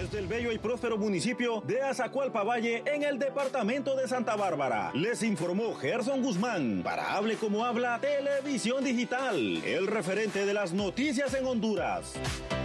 desde el bello y próspero municipio de Azacualpa Valle, en el departamento de Santa Bárbara. Les informó Gerson Guzmán para Hable Como Habla Televisión Digital, el referente de las noticias en Honduras.